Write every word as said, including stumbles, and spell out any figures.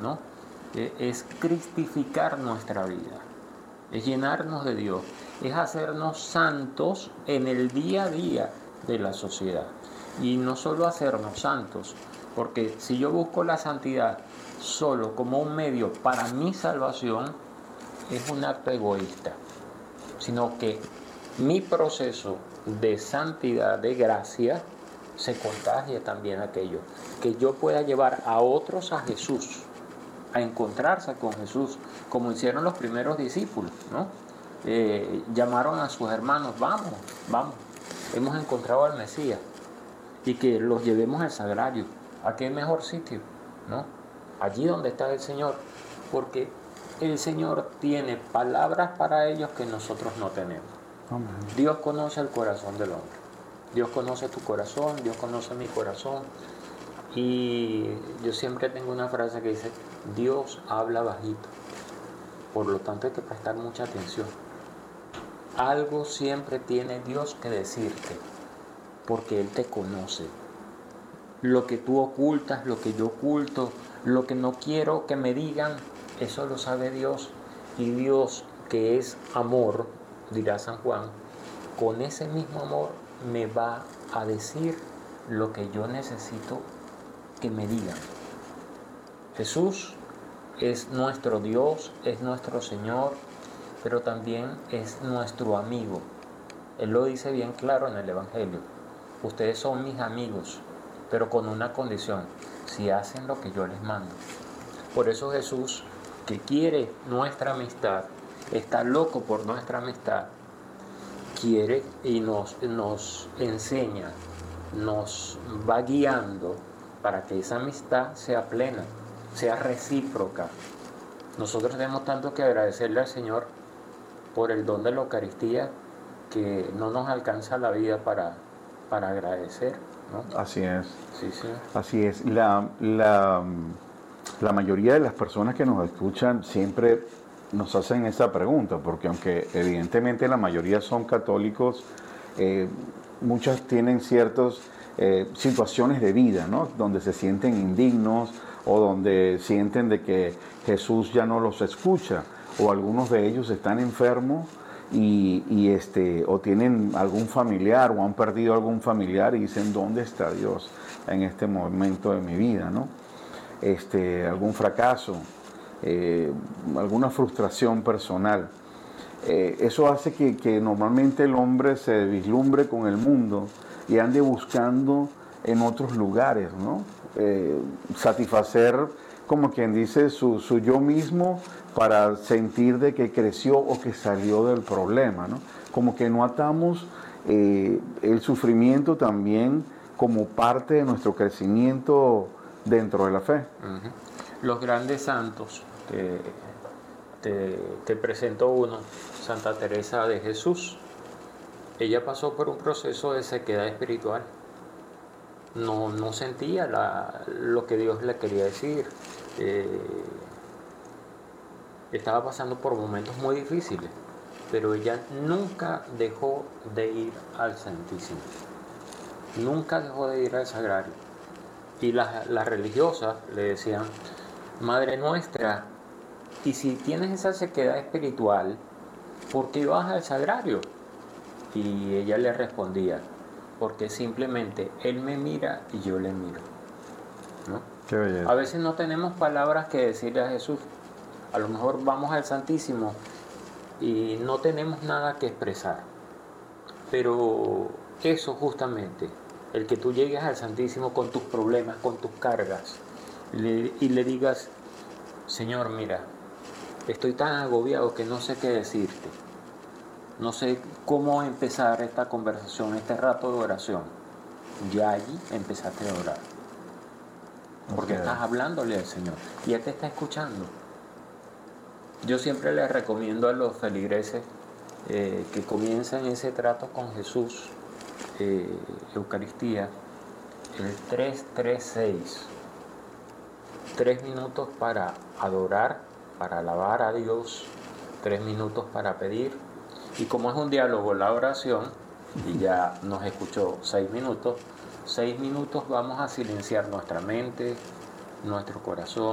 ¿no? Eh, es cristificar nuestra vida, es llenarnos de Dios, es hacernos santos en el día a día de la sociedad. Y no solo hacernos santos, porque si yo busco la santidad solo como un medio para mi salvación, es un acto egoísta, sino que mi proceso de santidad, de gracia, se contagia también aquello, que yo pueda llevar a otros a Jesús, a encontrarse con Jesús, como hicieron los primeros discípulos, ¿no? Eh, llamaron a sus hermanos, vamos, vamos, hemos encontrado al Mesías, y que los llevemos al sagrario. ¿A qué mejor sitio? ¿No? Allí donde está el Señor, porque el Señor tiene palabras para ellos que nosotros no tenemos. Amén. Dios conoce el corazón del hombre. Dios conoce tu corazón, Dios conoce mi corazón. Y yo siempre tengo una frase que dice, Dios habla bajito. Por lo tanto hay que prestar mucha atención. Algo siempre tiene Dios que decirte, porque Él te conoce. Lo que tú ocultas, lo que yo oculto, lo que no quiero que me digan, eso lo sabe Dios. Y Dios, que es amor, dirá San Juan, con ese mismo amor me va a decir lo que yo necesito que me digan. Jesús es nuestro Dios, es nuestro Señor, pero también es nuestro amigo. Él lo dice bien claro en el Evangelio. Ustedes son mis amigos, pero con una condición, si hacen lo que yo les mando. Por eso Jesús, que quiere nuestra amistad, está loco por nuestra amistad, quiere y nos, nos enseña, nos va guiando para que esa amistad sea plena, sea recíproca. Nosotros tenemos tanto que agradecerle al Señor por el don de la Eucaristía que no nos alcanza la vida para, para agradecer, ¿no? Así es. Sí, sí. Así es. La, la, la mayoría de las personas que nos escuchan siempre nos hacen esa pregunta, porque aunque evidentemente la mayoría son católicos, eh, muchas tienen ciertas eh, situaciones de vida, ¿no? Donde se sienten indignos o donde sienten de que Jesús ya no los escucha, o algunos de ellos están enfermos y, y este, o tienen algún familiar o han perdido algún familiar y dicen, ¿dónde está Dios en este momento de mi vida, ¿no? Este, algún fracaso, eh, alguna frustración personal. Eh, eso hace que, que normalmente el hombre se vislumbre con el mundo y ande buscando en otros lugares, ¿no? Eh, satisfacer, como quien dice, su, su yo mismo para sentir de que creció o que salió del problema, ¿no? Como que no atamos eh, el sufrimiento también como parte de nuestro crecimiento dentro de la fe. Uh-huh. Los grandes santos, te, te, te presento uno, Santa Teresa de Jesús. Ella pasó por un proceso de sequedad espiritual. No, no sentía la, lo que Dios le quería decir. Eh, estaba pasando por momentos muy difíciles, pero ella nunca dejó de ir al Santísimo. Nunca dejó de ir al Sagrario. Y las, las religiosas le decían, Madre nuestra, y si tienes esa sequedad espiritual, ¿por qué vas al Sagrario? Y ella le respondía, porque simplemente Él me mira y yo le miro, ¿no? Qué belleza. A veces no tenemos palabras que decirle a Jesús. A lo mejor vamos al Santísimo y no tenemos nada que expresar. Pero eso justamente, el que tú llegues al Santísimo con tus problemas, con tus cargas, le, y le digas, Señor, mira, estoy tan agobiado que no sé qué decirte. No sé cómo empezar esta conversación, este rato de oración. Ya allí empezaste a orar. Porque okay. Estás hablándole al Señor y Él te está escuchando. Yo siempre les recomiendo a los feligreses eh, que comiencen ese trato con Jesús, eh, Eucaristía, el tres tres seis. Tres minutos para adorar, para alabar a Dios, tres minutos para pedir. Y como es un diálogo, la oración, y ya nos escuchó seis minutos, seis minutos vamos a silenciar nuestra mente, nuestro corazón.